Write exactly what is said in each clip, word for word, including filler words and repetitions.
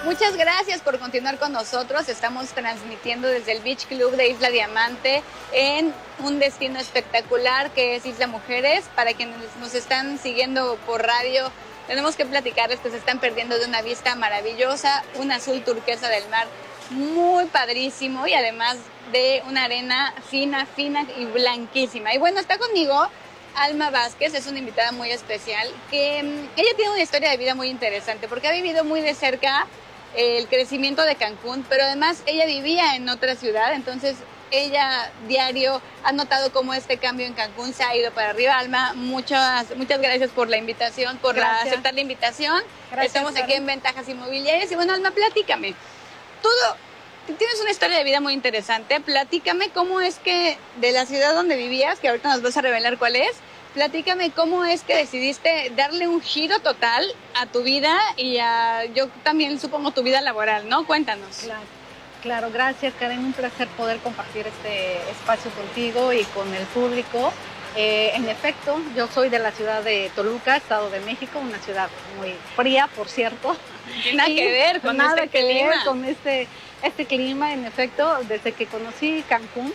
Muchas gracias por continuar con nosotros. Estamos transmitiendo desde el Beach Club de Isla Diamante en un destino espectacular que es Isla Mujeres. Para quienes nos están siguiendo por radio, tenemos que platicarles que se están perdiendo de una vista maravillosa, un azul turquesa del mar muy padrísimo y además de una arena fina, fina y blanquísima. Y bueno, está conmigo Alma Vázquez, es una invitada muy especial, que um, ella tiene una historia de vida muy interesante porque ha vivido muy de cerca eh, el crecimiento de Cancún, pero además ella vivía en otra ciudad, entonces ella diario ha notado cómo este cambio en Cancún se ha ido para arriba. Alma, muchas, muchas gracias por la invitación, por la, aceptar la invitación. Gracias, Estamos Karen. Aquí en Ventajas Inmobiliarias y bueno, Alma, platícame. Todo, tienes una historia de vida muy interesante. Platícame cómo es que de la ciudad donde vivías, que ahorita nos vas a revelar cuál es, platícame cómo es que decidiste darle un giro total a tu vida y a, yo también supongo, tu vida laboral, ¿no? Cuéntanos. Claro, claro, gracias, Karen. Un placer poder compartir este espacio contigo y con el público. Eh, en efecto, yo soy de la ciudad de Toluca, Estado de México, una ciudad muy fría, por cierto. Nada que ver con nada este que clima. Ver con este, este clima, en efecto, desde que conocí Cancún,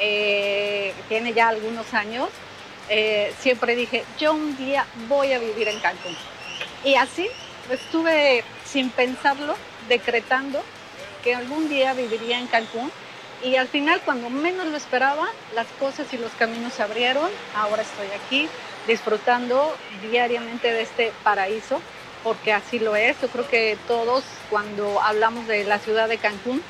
eh, tiene ya algunos años, eh, siempre dije, yo un día voy a vivir en Cancún. Y así estuve, sin pensarlo, decretando que algún día viviría en Cancún. Y al final, cuando menos lo esperaba, las cosas y los caminos se abrieron. Ahora estoy aquí disfrutando diariamente de este paraíso, porque así lo es. Yo creo que todos, cuando hablamos de la ciudad de Cancún,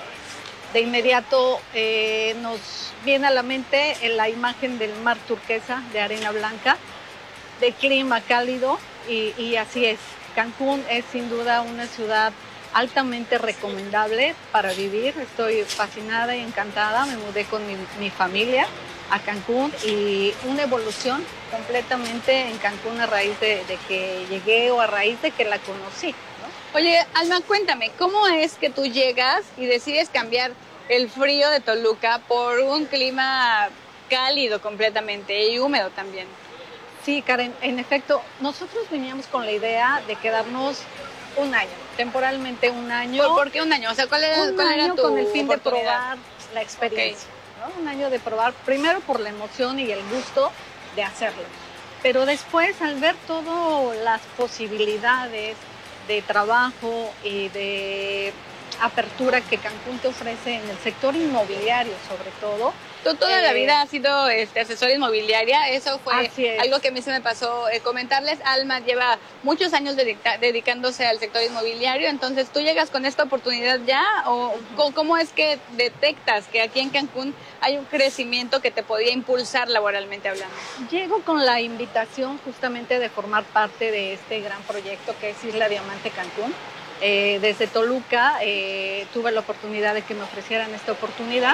de inmediato eh, nos viene a la mente la imagen del mar turquesa, de arena blanca, de clima cálido, y, y así es. Cancún es sin duda una ciudad altamente recomendable para vivir. Estoy fascinada y encantada. Me mudé con mi, mi familia a Cancún y una evolución completamente en Cancún a raíz de, de que llegué o a raíz de que la conocí, ¿no? Oye, Alma, cuéntame, ¿cómo es que tú llegas y decides cambiar el frío de Toluca por un clima cálido completamente y húmedo también? Sí, Karen, en efecto, nosotros veníamos con la idea de quedarnos un año, temporalmente un año. ¿Por, ¿por qué un año? O sea, ¿cuál era, un cuál año era tu con el fin de oportunidad? probar la experiencia, Okay. ¿no? Un año de probar, primero por la emoción y el gusto de hacerlo, pero después al ver todas las posibilidades de trabajo y de apertura que Cancún te ofrece en el sector inmobiliario, sobre todo. Tú toda eh, la vida has sido este, asesora inmobiliaria, eso fue algo que a mí se me pasó eh, comentarles. Alma lleva muchos años dedica, dedicándose al sector inmobiliario, entonces ¿tú llegas con esta oportunidad ya o uh-huh. cómo es que detectas que aquí en Cancún hay un crecimiento que te podía impulsar laboralmente hablando? Llego con la invitación justamente de formar parte de este gran proyecto que es Isla Diamante Cancún. Eh, desde Toluca eh, tuve la oportunidad de que me ofrecieran esta oportunidad,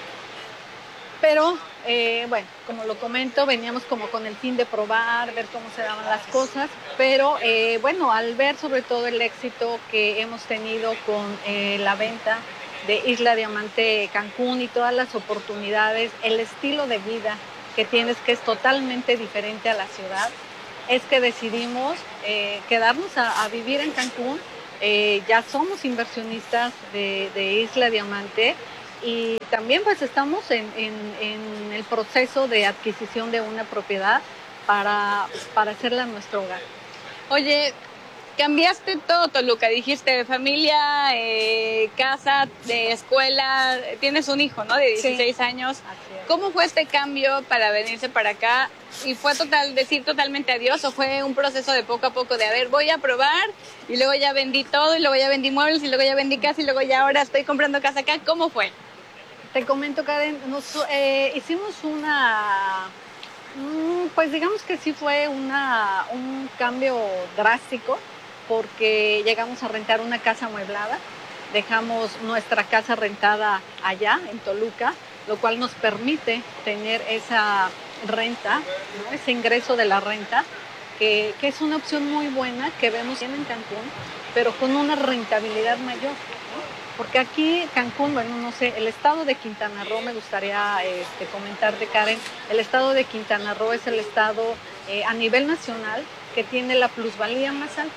pero eh, bueno, como lo comento, veníamos como con el fin de probar, ver cómo se daban las cosas, pero eh, bueno, al ver sobre todo el éxito que hemos tenido con eh, la venta de Isla Diamante Cancún y todas las oportunidades, el estilo de vida que tienes, que es totalmente diferente a la ciudad, es que decidimos eh, quedarnos a, a vivir en Cancún. Eh, ya somos inversionistas de, de Isla Diamante y también pues estamos en, en, en el proceso de adquisición de una propiedad para, para hacerla nuestro hogar. Oye, cambiaste todo, Toluca, dijiste familia, eh, casa, de escuela, tienes un hijo, ¿no? De dieciséis sí, años. ¿Cómo fue este cambio para venirse para acá? ¿Y fue total decir totalmente adiós o fue un proceso de poco a poco de, a ver, voy a probar y luego ya vendí todo y luego ya vendí muebles y luego ya vendí casa y luego ya ahora estoy comprando casa acá? ¿Cómo fue? Te comento, Karen, nos, eh, hicimos una, pues digamos que sí fue una, un cambio drástico porque llegamos a rentar una casa amueblada, dejamos nuestra casa rentada allá en Toluca, lo cual nos permite tener esa renta, ¿no? Ese ingreso de la renta, que, que es una opción muy buena que vemos en Cancún, pero con una rentabilidad mayor, ¿no? Porque aquí Cancún, bueno, no sé, el estado de Quintana Roo, me gustaría este, comentarte, Karen, el estado de Quintana Roo es el estado eh, a nivel nacional que tiene la plusvalía más alta.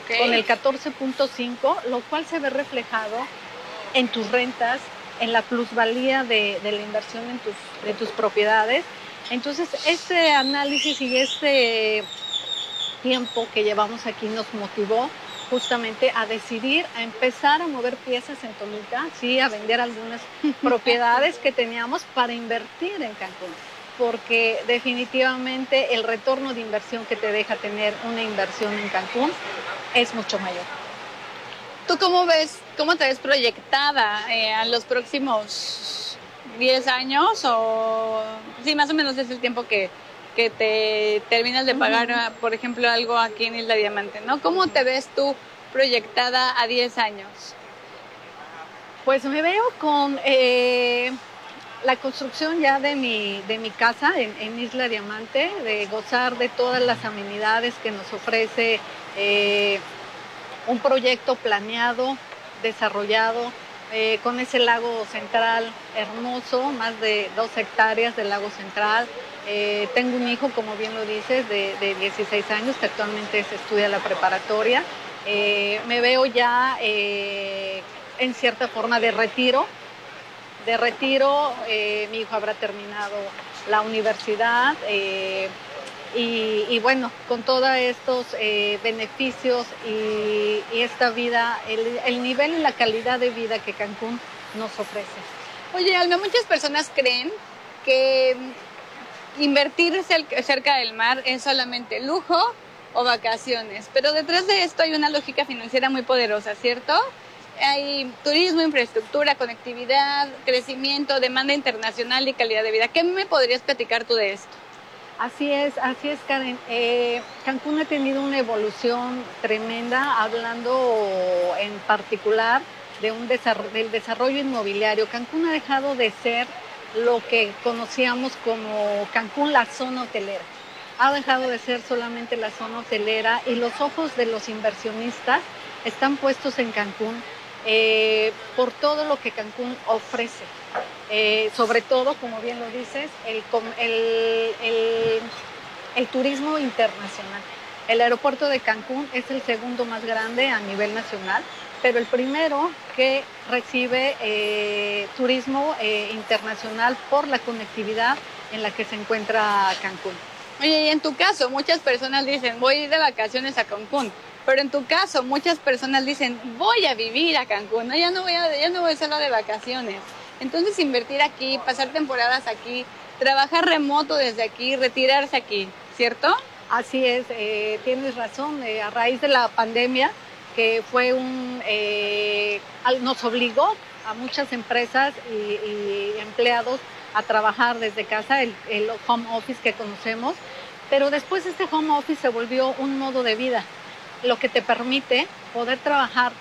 Okay. Con el catorce punto cinco, lo cual se ve reflejado en tus rentas, en la plusvalía de, de la inversión en tus, de tus propiedades. Entonces, este análisis y este tiempo que llevamos aquí nos motivó justamente a decidir, a empezar a mover piezas en Toluca, sí, a vender algunas propiedades que teníamos para invertir en Cancún, porque definitivamente el retorno de inversión que te deja tener una inversión en Cancún es mucho mayor. ¿Tú cómo ves, cómo te ves proyectada eh, a los próximos diez años? O sí, más o menos es el tiempo que, que te terminas de pagar, uh-huh. por ejemplo, algo aquí en Isla Diamante, ¿no? ¿Cómo te ves tú proyectada a diez años? Pues me veo con eh, la construcción ya de mi, de mi casa en, en Isla Diamante, de gozar de todas las amenidades que nos ofrece eh, un proyecto planeado, desarrollado, eh, con ese lago central hermoso, más de dos hectáreas del lago central. Eh, tengo un hijo, como bien lo dices, de, de dieciséis años, que actualmente se estudia la preparatoria. Eh, me veo ya eh, en cierta forma de retiro. De retiro, eh, mi hijo habrá terminado la universidad. Eh, Y, y bueno, con todos estos eh, beneficios y, y esta vida, el, el nivel y la calidad de vida que Cancún nos ofrece. Oye, Alma, muchas personas creen que invertir cerca del mar es solamente lujo o vacaciones, pero detrás de esto hay una lógica financiera muy poderosa, ¿cierto? Hay turismo, infraestructura, conectividad, crecimiento, demanda internacional y calidad de vida. ¿Qué me podrías platicar tú de esto? Así es, así es, Karen. Eh, Cancún ha tenido una evolución tremenda, hablando en particular de un desarrollo, del desarrollo inmobiliario. Cancún ha dejado de ser lo que conocíamos como Cancún, la zona hotelera. Ha dejado de ser solamente la zona hotelera y los ojos de los inversionistas están puestos en Cancún eh, por todo lo que Cancún ofrece. Eh, sobre todo, como bien lo dices, el, el, el, el turismo internacional. El aeropuerto de Cancún es el segundo más grande a nivel nacional, pero el primero que recibe eh, turismo eh, internacional por la conectividad en la que se encuentra Cancún. Oye, y en tu caso, muchas personas dicen, voy a ir de vacaciones a Cancún, pero en tu caso, muchas personas dicen, voy a vivir a Cancún, ¿no? ya, no voy a, ya no voy solo de vacaciones. Entonces, invertir aquí, pasar temporadas aquí, trabajar remoto desde aquí, retirarse aquí, ¿cierto? Así es, eh, tienes razón. Eh, a raíz de la pandemia, que fue un, eh, nos obligó a muchas empresas y, y empleados a trabajar desde casa, el, el home office que conocemos, pero después este home office se volvió un modo de vida, lo que te permite poder trabajar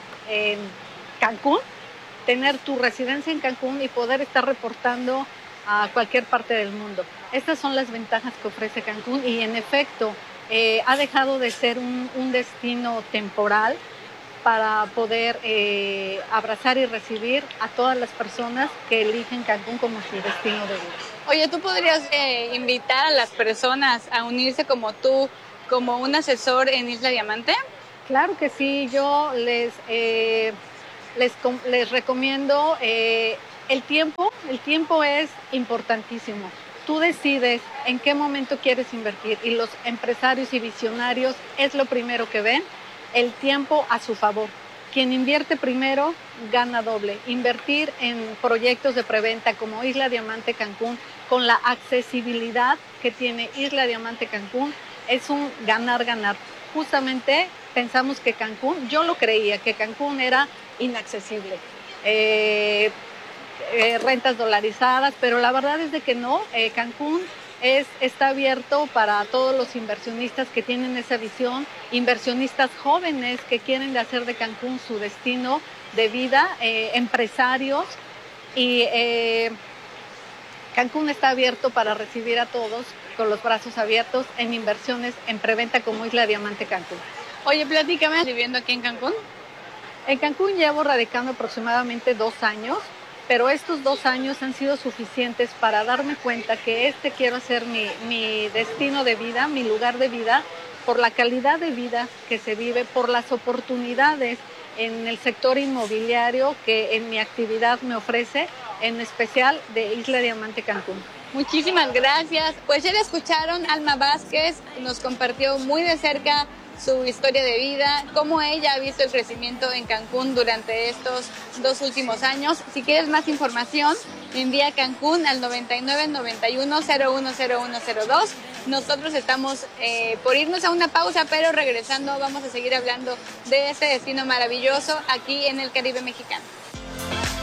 en Cancún, tener tu residencia en Cancún y poder estar reportando a cualquier parte del mundo. Estas son las ventajas que ofrece Cancún y en efecto eh, ha dejado de ser un, un destino temporal para poder eh, abrazar y recibir a todas las personas que eligen Cancún como su destino de vida. Oye, ¿tú podrías eh, invitar a las personas a unirse como tú, como un asesor en Isla Diamante? Claro que sí, yo les... Eh, Les, les recomiendo eh, el tiempo, el tiempo es importantísimo. Tú decides en qué momento quieres invertir y los empresarios y visionarios es lo primero que ven, el tiempo a su favor. Quien invierte primero gana doble. Invertir en proyectos de preventa como Isla Diamante Cancún, con la accesibilidad que tiene Isla Diamante Cancún, es un ganar-ganar. Justamente pensamos que Cancún, yo lo creía, que Cancún era inaccesible, eh, eh, rentas dolarizadas, pero la verdad es de que no. eh, Cancún es, está abierto para todos los inversionistas que tienen esa visión, inversionistas jóvenes que quieren hacer de Cancún su destino de vida, eh, empresarios, y eh, Cancún está abierto para recibir a todos con los brazos abiertos en inversiones en preventa como Isla Diamante Cancún. Oye, platícame, ¿viviendo aquí en Cancún? En Cancún llevo radicando aproximadamente dos años, pero estos dos años han sido suficientes para darme cuenta que este quiero hacer mi, mi destino de vida, mi lugar de vida, por la calidad de vida que se vive, por las oportunidades en el sector inmobiliario que en mi actividad me ofrece, en especial de Isla Diamante Cancún. Muchísimas gracias. Pues ya la escucharon, Alma Vázquez nos compartió muy de cerca su historia de vida, cómo ella ha visto el crecimiento en Cancún durante estos dos últimos años. Si quieres más información, envía a Cancún al noventa y nueve, noventa y uno, cero uno cero uno cero dos. Nosotros estamos eh, por irnos a una pausa, pero regresando vamos a seguir hablando de este destino maravilloso aquí en el Caribe mexicano.